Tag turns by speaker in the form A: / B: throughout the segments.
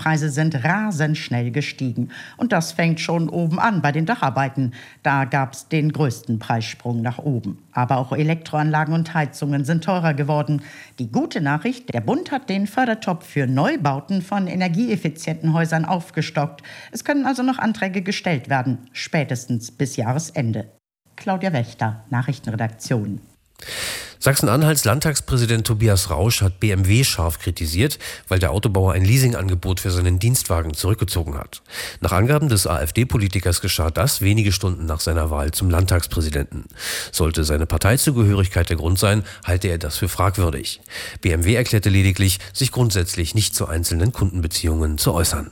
A: Preise sind rasend schnell gestiegen. Und das fängt schon oben an bei den Dacharbeiten. Da gab es den größten Preissprung nach oben. Aber auch Elektroanlagen und Heizungen sind teurer geworden. Die gute Nachricht, der Bund hat den Fördertopf für Neubauten von energieeffizienten Häusern aufgestockt. Es können also noch Anträge gestellt werden, spätestens bis Jahresende. Claudia Wächter, Nachrichtenredaktion.
B: Sachsen-Anhalts Landtagspräsident Tobias Rausch hat BMW scharf kritisiert, weil der Autobauer ein Leasingangebot für seinen Dienstwagen zurückgezogen hat. Nach Angaben des AfD-Politikers geschah das wenige Stunden nach seiner Wahl zum Landtagspräsidenten. Sollte seine Parteizugehörigkeit der Grund sein, halte er das für fragwürdig. BMW erklärte lediglich, sich grundsätzlich nicht zu einzelnen Kundenbeziehungen zu äußern.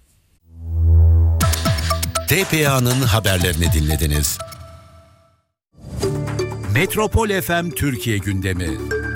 C: TPA'nın haberlerini dinlediniz. Metropol FM Türkiye gündemi.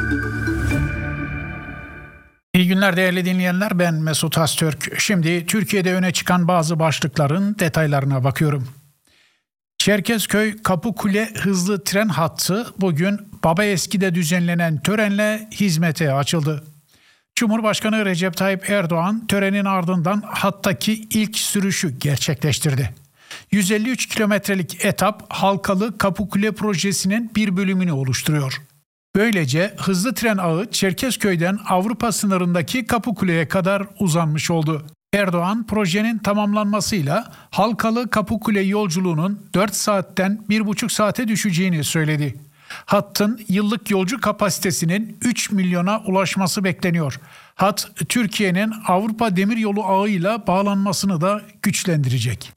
D: İyi günler değerli dinleyenler, ben Mesut Öztürk. Şimdi Türkiye'de öne çıkan bazı başlıkların detaylarına bakıyorum. Çerkezköy Kapıkule hızlı tren hattı bugün Babaeski'de düzenlenen törenle hizmete açıldı. Cumhurbaşkanı Recep Tayyip Erdoğan törenin ardından hattaki ilk sürüşü gerçekleştirdi. 153 kilometrelik etap Halkalı Kapıkule projesinin bir bölümünü oluşturuyor. Böylece hızlı tren ağı Çerkezköy'den Avrupa sınırındaki Kapıkule'ye kadar uzanmış oldu. Erdoğan projenin tamamlanmasıyla Halkalı Kapıkule yolculuğunun 4 saatten 1,5 saate düşeceğini söyledi. Hattın yıllık yolcu kapasitesinin 3 milyona ulaşması bekleniyor. Hat Türkiye'nin Avrupa Demiryolu ağıyla bağlanmasını da güçlendirecek.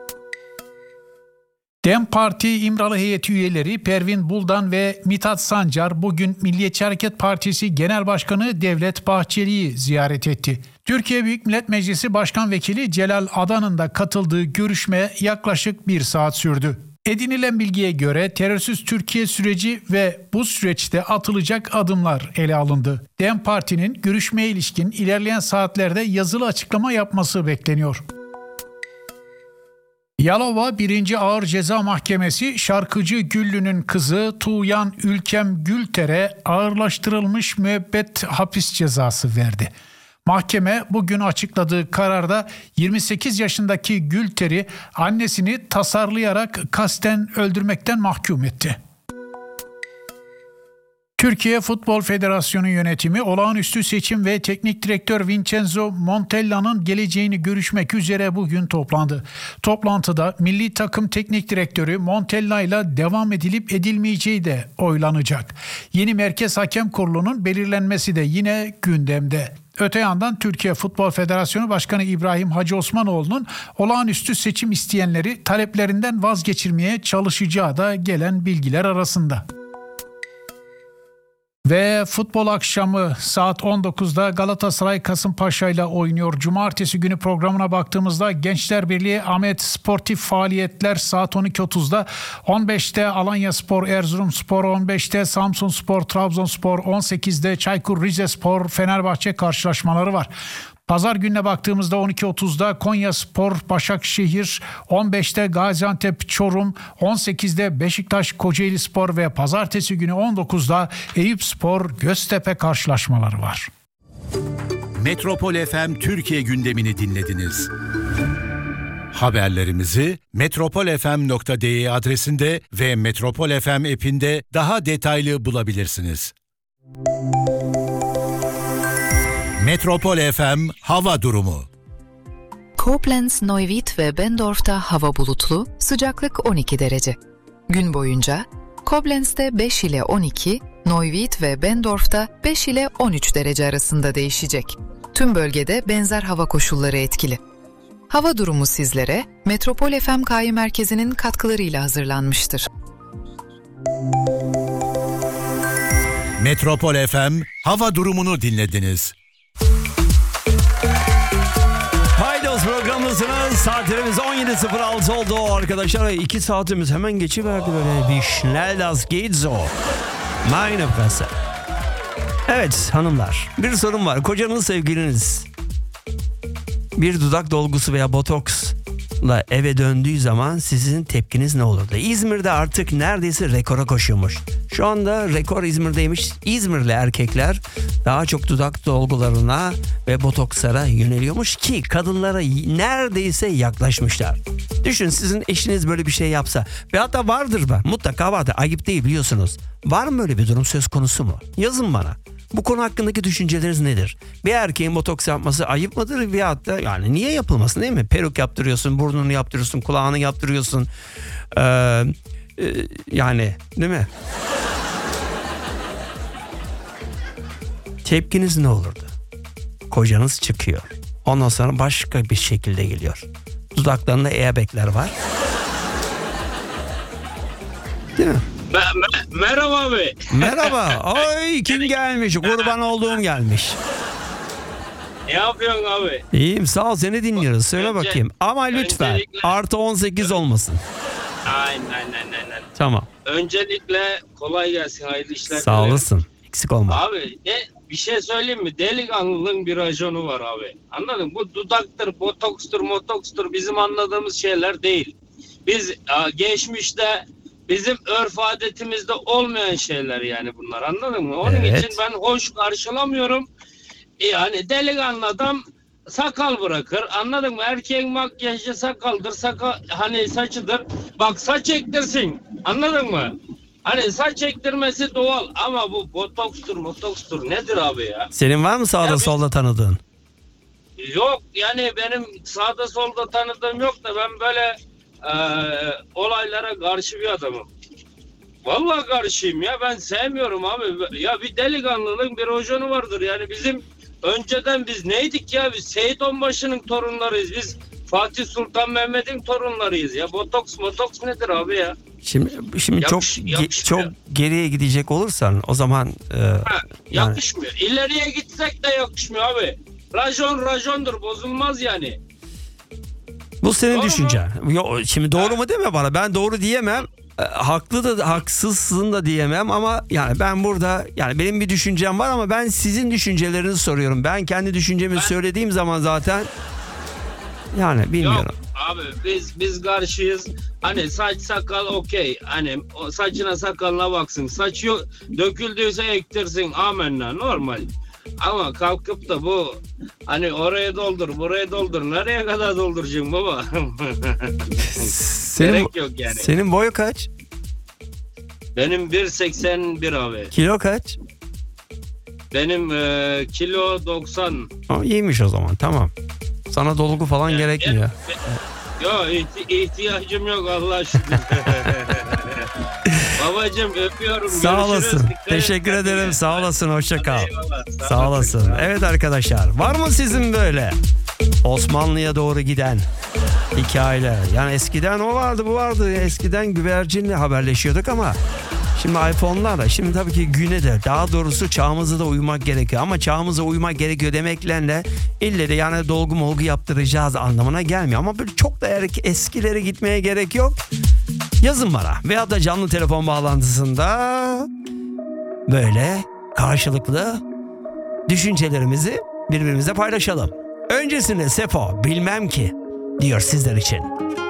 D: DEM Parti İmralı heyeti üyeleri Pervin Buldan ve Mithat Sancar bugün Milliyetçi Hareket Partisi Genel Başkanı Devlet Bahçeli'yi ziyaret etti. Türkiye Büyük Millet Meclisi Başkan Vekili Celal Adan'ın da katıldığı görüşme yaklaşık 1 saat sürdü. Edinilen bilgiye göre terörsüz Türkiye süreci ve bu süreçte atılacak adımlar ele alındı. DEM Parti'nin görüşmeye ilişkin ilerleyen saatlerde yazılı açıklama yapması bekleniyor. Yalova 1. Ağır Ceza Mahkemesi şarkıcı Güllü'nün kızı Tuğyan Ülkem Gülter'e ağırlaştırılmış müebbet hapis cezası verdi. Mahkeme bugün açıkladığı kararda 28 yaşındaki Gülter'i annesini tasarlayarak kasten öldürmekten mahkum etti. Türkiye Futbol Federasyonu yönetimi olağanüstü seçim ve teknik direktör Vincenzo Montella'nın geleceğini görüşmek üzere bugün toplandı. Toplantıda milli takım teknik direktörü Montella ile devam edilip edilmeyeceği de oylanacak. Yeni Merkez Hakem Kurulu'nun belirlenmesi de yine gündemde. Öte yandan Türkiye Futbol Federasyonu Başkanı İbrahim Hacı Osmanoğlu'nun olağanüstü seçim isteyenleri taleplerinden vazgeçirmeye çalışacağı da gelen bilgiler arasında. Ve futbol akşamı saat 19'da Galatasaray Kasımpaşa ile oynuyor. Cumartesi günü programına baktığımızda Gençler Birliği Ahmet Sportif Faaliyetler saat 12.30'da, 15'te Alanyaspor Erzurumspor, 15'te Samsunspor Trabzonspor, 18'de Çaykur Rizespor Fenerbahçe karşılaşmaları var. Pazar gününe baktığımızda 12.30'da Konyaspor Başakşehir, 15'te Gaziantep Çorum, 18'de Beşiktaş Kocaelispor ve pazartesi günü 19'da Eyüpspor Göztepe karşılaşmaları var.
C: Metropol FM Türkiye gündemini dinlediniz. Haberlerimizi metropolfm.de adresinde ve Metropol FM app'inde daha detaylı bulabilirsiniz. Metropol FM hava durumu.
E: Koblenz, Neuwied ve Bendorf'ta hava bulutlu, sıcaklık 12 derece. Gün boyunca Koblenz'de 5 ile 12, Neuwied ve Bendorf'ta 5 ile 13 derece arasında değişecek. Tüm bölgede benzer hava koşulları etkili. Hava durumu sizlere Metropol FM KY Merkezi'nin katkılarıyla hazırlanmıştır.
C: Metropol FM hava durumunu dinlediniz.
F: Haydos programındasınız. Saatlerimiz 17.06 oldu arkadaşlar. 2 saatimiz hemen geçiverdi böyle. Wie schnell das geht so. Meine Fresse. Evet hanımlar, bir sorun var. Kocanız, sevgiliniz bir dudak dolgusu veya botoksla eve döndüğü zaman sizin tepkiniz ne olurdu? İzmir'de artık neredeyse rekora koşuyormuş. Şu anda rekor İzmir'deymiş. İzmirli erkekler daha çok dudak dolgularına ve botokslara yöneliyormuş ki kadınlara neredeyse yaklaşmışlar. Düşün, sizin eşiniz böyle bir şey yapsa ve hatta vardır mutlaka vardır. Ayıp değil, biliyorsunuz. Var mı böyle bir durum söz konusu mu? Yazın bana. Bu konu hakkındaki düşünceleriniz nedir? Bir erkeğin botoks yapması ayıp mıdır? Veyahut da yani niye yapılmasın, değil mi? Peruk yaptırıyorsun, burnunu yaptırıyorsun, kulağını yaptırıyorsun. Yani değil mi? Tepkiniz ne olurdu? Kocanız çıkıyor. Ondan sonra başka bir şekilde geliyor. Dudaklarında airbag'ler var. Değil mi?
G: Merhaba abi.
F: Merhaba. Ay, kim gelmiş? Kurban olduğum gelmiş.
G: Ne yapıyorsun abi?
F: İyiyim, sağ ol, seni dinliyoruz. Söyle bakayım. Ama lütfen artı 18 olmasın.
G: Aynen.
F: Tamam.
G: Öncelikle kolay gelsin, hayırlı işler.
F: Sağ olasın. Eksik olma.
G: Abi bir şey söyleyeyim mi? Delikanlılığın bir rajonu var abi. Anladın mı? Bu dudaktır, motokstur bizim anladığımız şeyler değil. Biz geçmişte bizim örf adetimizde olmayan şeyler yani bunlar, anladın mı? Onun için ben hoş karşılamıyorum. Yani delikanlı adam sakal bırakır, anladın mı? Erkeğin makyajı sakaldır, hani saçıdır. Bak, saç ektirsin, anladın mı? Hani saç ektirmesi doğal ama bu botokstur nedir abi ya?
F: Senin var mı sağda solda tanıdığın?
G: Yok yani, benim sağda solda tanıdığım yok da ben böyle olaylara karşı bir adamım. Vallahi karşıyım ya, ben sevmiyorum abi. Ya bir delikanlılığın bir rojonu vardır yani. Bizim önceden biz neydik ya? Biz Seyit Onbaşı'nın torunlarıyız. Biz Fatih Sultan Mehmet'in torunlarıyız ya. Botoks nedir abi ya?
F: Şimdi çok geriye gidecek olursan o zaman
G: yakışmıyor. Yani. İleriye gitsek de yakışmıyor abi. Rajondur, bozulmaz yani.
F: Bu senin
G: doğru
F: düşüncen. Şimdi doğru mu deme bana. Ben doğru diyemem. Haklı da haksızsın da diyemem ama yani ben burada, yani benim bir düşüncem var ama ben sizin düşüncelerinizi soruyorum. Ben kendi düşüncemi söylediğim zaman zaten yani bilmiyorum.
G: Yok abi, biz karşıyız. Hani saç sakal okey. Hani o saçına sakalına baksın. Saç döküldüyse ektirsin. Amenna, normal. Ama kalkıp da bu hani oraya doldur, buraya doldur. Nereye kadar dolduracaksın baba? Gerek yok yani.
F: Senin boyu kaç?
G: Benim 1.81 abi.
F: Kilo kaç?
G: Benim kilo 90.
F: İyiymiş o zaman, tamam. Sana dolgu falan gerekmiyor.
G: Yok, ihtiyacım yok Allah aşkına. Babacığım öpüyorum.
F: Sağ olasın. Teşekkür ederim. Sağ olasın. Hoşça kal. Sağ olasın. Evet arkadaşlar, var mı sizin böyle Osmanlı'ya doğru giden hikayeler? Yani eskiden o vardı, bu vardı. Eskiden güvercinle haberleşiyorduk ama şimdi iPhone'larla, şimdi tabii ki güne de, daha doğrusu çağımıza da uymak gerekiyor. Ama çağımıza uymak gerekiyor demekle de ille de yani dolgu molgu yaptıracağız anlamına gelmiyor. Ama böyle çok da eskilere gitmeye gerek yok. Yazın bana veya da canlı telefon bağlantısında böyle karşılıklı düşüncelerimizi birbirimize paylaşalım. Öncesinde Sefo bilmem ki diyor sizler için.